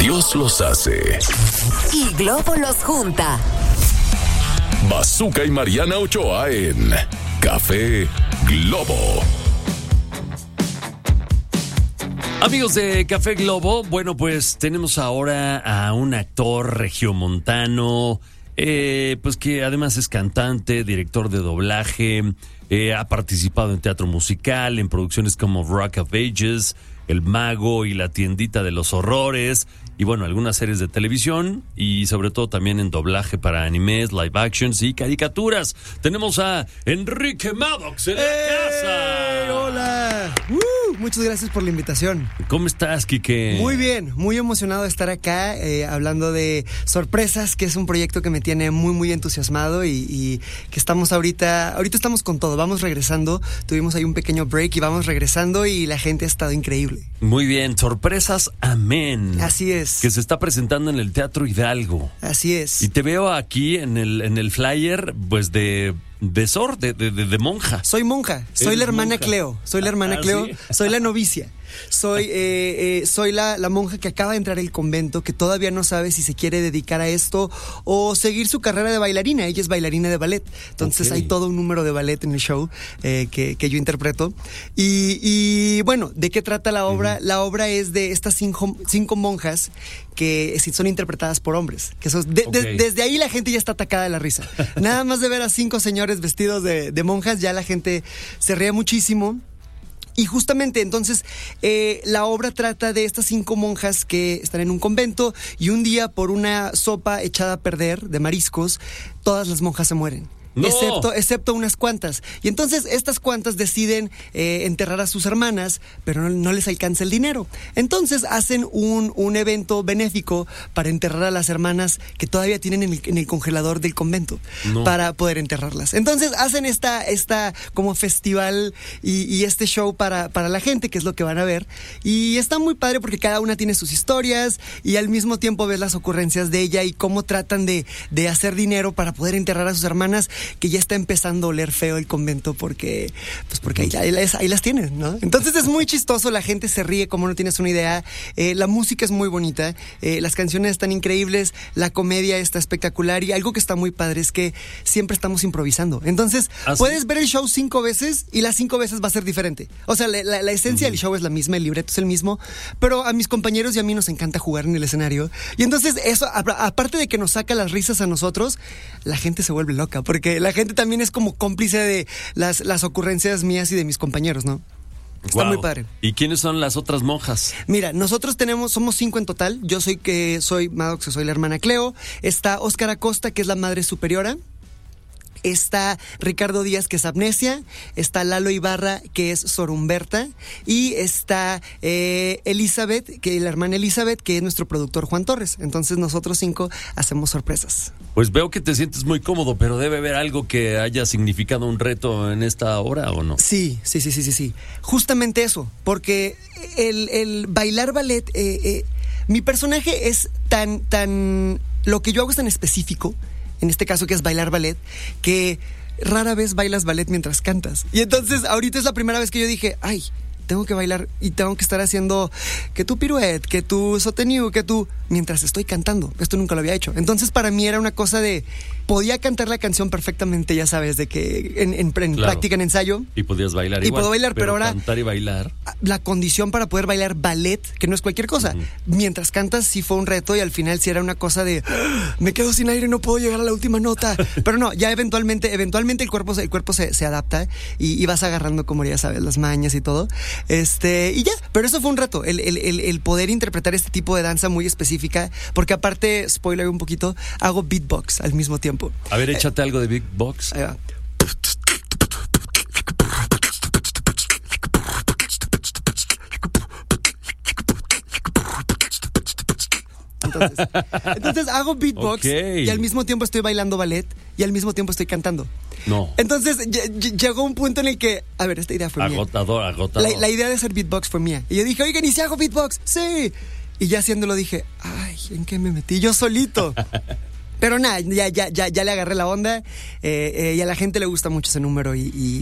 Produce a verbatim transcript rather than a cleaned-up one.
Dios los hace y Globo los junta. Bazooka y Mariana Ochoa en Café Globo. Amigos de Café Globo, bueno, pues tenemos ahora a un actor regiomontano, eh, pues que además es cantante, director de doblaje, eh, ha participado en teatro musical, en producciones como Rock of Ages, El Mago y La Tiendita de los Horrores, y bueno, algunas series de televisión y sobre todo también en doblaje para animes, live actions y caricaturas. Tenemos a Enrique Maddox en la ¡Hey! casa. ¡Hola! Uh, muchas gracias por la invitación. ¿Cómo estás, Quique? Muy bien, muy emocionado de estar acá eh, hablando de Sorpresas, que es un proyecto que me tiene muy, muy entusiasmado y, y que estamos ahorita, ahorita estamos con todo, vamos regresando, tuvimos ahí un pequeño break y vamos regresando y la gente ha estado increíble. Muy bien, Sorpresas, amén. Así es. Que se está presentando en el Teatro Hidalgo. Así es. Y te veo aquí en el, en el flyer, pues de... De Sor, de, de, de, de monja. Soy monja, soy la hermana monja? Cleo, soy la hermana ¿Ah, Cleo, sí? Soy la novicia. Soy, eh, eh, soy la, la monja que acaba de entrar al convento, que todavía no sabe si se quiere dedicar a esto o seguir su carrera de bailarina. Ella es bailarina de ballet. Entonces okay. Hay todo un número de ballet en el show eh, que, que yo interpreto. Y, y bueno, ¿de qué trata la obra? Uh-huh. La obra es de estas cinco, cinco monjas que son interpretadas por hombres. Que son de, okay. de, desde ahí la gente ya está atacada de la risa. Nada más de ver a cinco señores vestidos de, de monjas, ya la gente se ríe muchísimo. Y justamente entonces eh, la obra trata de estas cinco monjas que están en un convento y un día por una sopa echada a perder de mariscos, todas las monjas se mueren. No. Excepto, excepto unas cuantas. Y entonces estas cuantas deciden eh, enterrar a sus hermanas, pero no, no les alcanza el dinero. Entonces hacen un, un evento benéfico para enterrar a las hermanas que todavía tienen en el, en el congelador del convento, no. para poder enterrarlas. Entonces hacen esta, esta como festival y, y este show para, para la gente, que es lo que van a ver. Y está muy padre porque cada una tiene sus historias y al mismo tiempo ves las ocurrencias de ella y cómo tratan de, de hacer dinero para poder enterrar a sus hermanas, que ya está empezando a oler feo el convento porque, pues porque ahí, ahí, las, ahí las tienen, ¿no? Entonces es muy chistoso, la gente se ríe como no tienes una idea, eh, la música es muy bonita, eh, las canciones están increíbles, la comedia está espectacular y algo que está muy padre es que siempre estamos improvisando. Entonces ¿Ah, puedes sí? ver el show cinco veces y las cinco veces va a ser diferente. O sea, la, la, la esencia uh-huh. del show es la misma, el libreto es el mismo, pero a mis compañeros y a mí nos encanta jugar en el escenario. Y entonces eso, a, aparte de que nos saca las risas a nosotros, la gente se vuelve loca porque la gente también es como cómplice de las, las ocurrencias mías y de mis compañeros, ¿no? Está wow. muy padre. ¿Y quiénes son las otras monjas? Mira, nosotros tenemos, somos cinco en total. Yo soy que soy Maddox, que soy la hermana Cleo. Está Óscar Acosta, que es la madre superiora. Está Ricardo Díaz, que es Amnesia. Está Lalo Ibarra, que es Sor Humberta. Y está eh, Elizabeth, que es la hermana Elizabeth, que es nuestro productor Juan Torres. Entonces nosotros cinco hacemos sorpresas. Pues veo que te sientes muy cómodo, pero debe haber algo que haya significado un reto en esta obra, ¿o no? Sí, sí, sí, sí, sí, sí. Justamente eso, porque el, el bailar ballet, eh, eh, mi personaje es tan, tan, lo que yo hago es tan específico, en este caso que es bailar ballet, que rara vez bailas ballet mientras cantas. Y entonces ahorita es la primera vez que yo dije, ay, tengo que bailar y tengo que estar haciendo que tu pirouette, que tu soutenu, que tu... mientras estoy cantando. Esto nunca lo había hecho. Entonces para mí era una cosa de... podía cantar la canción perfectamente, ya sabes, de que en, en, en claro. práctica, en ensayo. Y podías bailar y igual. Y puedo bailar, pero, pero ahora... cantar y bailar. La condición para poder bailar ballet, que no es cualquier cosa. Uh-huh. Mientras cantas sí fue un reto y al final sí era una cosa de... ¡Ah! Me quedo sin aire y no puedo llegar a la última nota. Pero no, ya eventualmente eventualmente el cuerpo, el cuerpo se, se adapta y, y vas agarrando, como ya sabes, las mañas y todo. Este, y ya, pero eso fue un reto, el, el, el, el poder interpretar este tipo de danza muy específica, porque aparte, spoiler un poquito, hago beatbox al mismo tiempo. A ver, échate eh, algo de beatbox. Ahí va. Entonces, entonces hago beatbox okay. y al mismo tiempo estoy bailando ballet y al mismo tiempo estoy cantando. No. Entonces ll- llegó un punto en el que, a ver, esta idea fue agotador, mía. Agotador, la, la idea de hacer beatbox fue mía. Y yo dije, oigan, ¿y si hago beatbox? Sí. Y ya haciéndolo dije, ay, ¿en qué me metí? Yo solito. Pero nada, ya, ya, ya, ya le agarré la onda eh, eh, y a la gente le gusta mucho ese número y, y